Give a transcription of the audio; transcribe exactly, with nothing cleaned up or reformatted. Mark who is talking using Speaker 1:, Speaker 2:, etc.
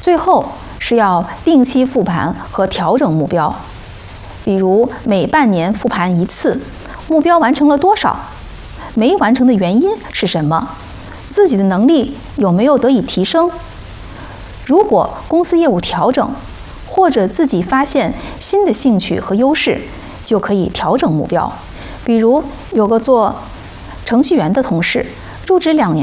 Speaker 1: 最后是要定期复盘和调整目标，比如每半年复盘一次，目标完成了多少？没完成的原因是什么？自己的能力有没有得以提升？如果公司业务调整，或者自己发现新的兴趣和优势，就可以调整目标。比如有个做程序员的同事，入职两年